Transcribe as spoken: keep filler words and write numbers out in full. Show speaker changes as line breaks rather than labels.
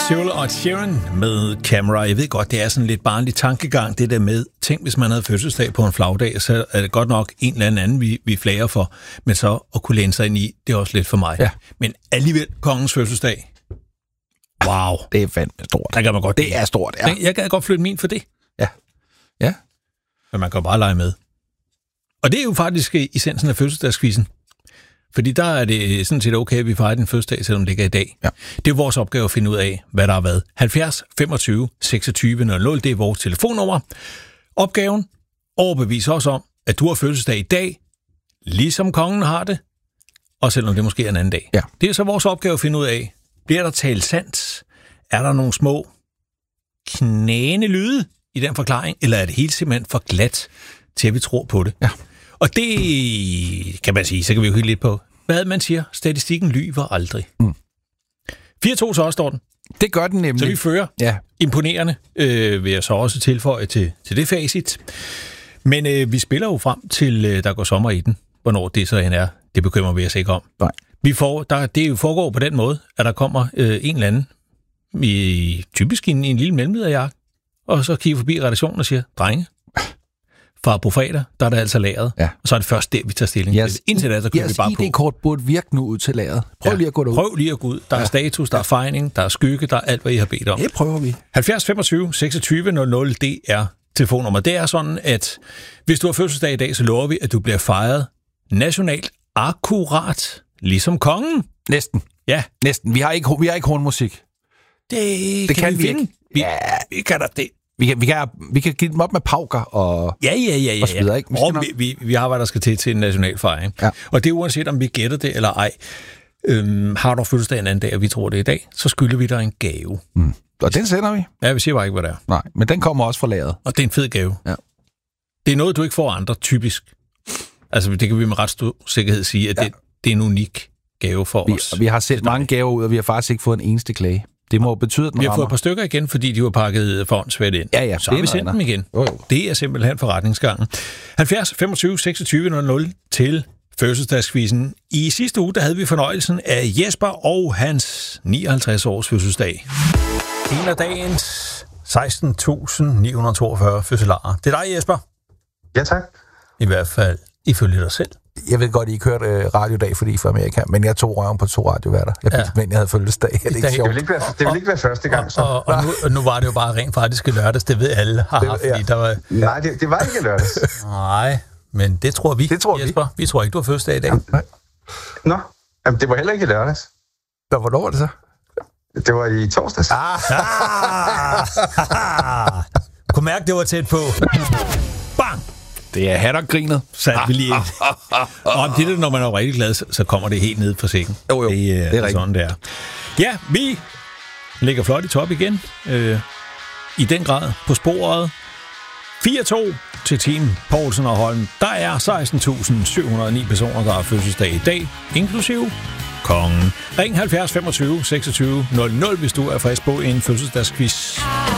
Sewell og Sharon med Camera. Jeg ved godt, det er sådan lidt barnlig tankegang, det der med, tænk hvis man havde fødselsdag på en flagdag, så er det godt nok en eller anden, vi, vi flager for, men så at kunne læne sig ind i, det er også lidt for mig.
Ja.
Men alligevel, kongens fødselsdag. Wow.
Det er fandme stort.
Der kan man godt.
Det er stort, ja.
Jeg kan godt flytte min for det.
Ja. Ja.
Men man kan bare lege med. Og det er jo faktisk essensen af fødselsdagskvisten. Fordi der er det sådan set okay, at vi fejrer den fødselsdag, selvom det ikke er i dag.
Ja.
Det er vores opgave at finde ud af, hvad der har været. halvfjerds femogtyve seksogtyve nul nul, det er vores telefonnummer. Opgaven overbeviser os om, at du har fødselsdag i dag, ligesom kongen har det, og selvom det måske er en anden dag.
Ja.
Det er så vores opgave at finde ud af, bliver der talt sandt? Er der nogle små knæende lyde i den forklaring, eller er det helt simpelthen for glat til, at vi tror på det?
Ja.
Og det kan man sige, så kan vi jo høre lidt på, hvad man siger. Statistikken lyver aldrig. Mm. fire to så også står den.
Det gør den nemlig.
Så vi fører. Ja. Imponerende, øh, vil jeg så også tilføje til, til det facit. Men øh, vi spiller jo frem til, øh, der går sommer i den. Hvornår det så end er, det bekymrer vi os ikke om.
Nej.
Vi får, der, det jo foregår på den måde, at der kommer øh, en eller anden, i, typisk i en, en lille mellemlederjakke, og så kigger forbi redaktionen og siger, drenge, fra på fredag, der er det altså lagret, ja. Og så er det først det, vi tager stilling
yes.
til. Indtil da, så kører vi bare på.
I D-kort burde virke nu ud til lagret. Prøv ja. lige at gå derud.
Prøv lige at gå ud. Der er ja. status, der er fejring, der er skygge, der er alt, hvad I har bedt om.
Det prøver vi.
halvfjerds femogtyve seksogtyve nul nul, det er telefonnummer. Det er sådan, at hvis du har fødselsdag i dag, så lover vi, at du bliver fejret nationalt akkurat, ligesom kongen.
Næsten.
Ja.
Næsten. Vi har ikke, vi har ikke hornmusik.
Det,
det kan, kan vi, vi
finde.
ikke.
Vi, ja. vi kan da det.
Vi kan, vi, kan, vi kan give dem op med pauker og,
ja, ja, ja, ja,
og så videre, ikke? Vi,
og vi, vi, vi har, hvad der skal til til en national fejring. Ja. Og det er uanset, om vi gætter det eller ej. Øhm, har du fødselsdag en anden dag, og vi tror det er i dag, så skylder vi dig en gave.
Mm. Og den sender vi?
Ja, vi siger bare ikke, hvad det er.
Nej, men den kommer også fra lageret.
Og det er en fed gave.
Ja.
Det er noget, du ikke får andre, typisk. Altså, det kan vi med ret stor sikkerhed sige, at ja. det, det er en unik gave for
vi,
os.
Vi har sendt mange gaver ud, og vi har faktisk ikke fået en eneste klage. Det må betyde, at
vi har rammer. fået et par stykker igen, fordi de var pakket forhåndsvæt ind.
Ja, ja,
så har vi sendt dem igen. Oh, oh. Det er simpelthen forretningsgangen. halvfjerds femogtyve seksogtyve nul nul til fødselsdagskvisten. I sidste uge, der havde vi fornøjelsen af Jesper og hans nioghalvtreds års fødselsdag. En af dagens seksten tusind ni hundrede og toogfyrre fødselarer. Det er dig, Jesper.
Ja, tak.
I hvert fald ifølge dig selv.
Jeg ved godt, I ikke hørte uh, radiodag, fordi for Amerika, men jeg tog røven på to radioværter. Jeg fik ja. jeg havde fødselsdag. Det, det,
det vil ikke være, det vil ikke være første gang, så.
Og, og, og, nu, og nu var det jo bare rent faktisk lørdags, det ved alle har haft.
Ja.
Der var...
Nej, det, det var ikke lørdags.
Nej, men det tror vi,
det tror
Jesper. Vi. vi tror ikke, du har fødselsdag i dag.
Ja. Nå, jamen, det var heller ikke lørdags.
Nå, hvornår var det så?
Det var i torsdags.
Ah. Kunne mærke, det var tæt på. Bang!
Det er hattergrinet.
Satte vi lige ind. Og det er, når man er rigtig glad, så kommer det helt ned på sækken.
Jo, jo.
Det, det er,
er
sådan, det er. Ja, vi ligger flot i top igen. Øh, I den grad på sporet. fire to til Team Poulsen og Holm. Der er seksten tusind syv hundrede og ni personer, der har fødselsdag i dag, inklusive kongen. Ring halvfjerds femogtyve seksogtyve nul nul, hvis du er frisk på en fødselsdagsquiz.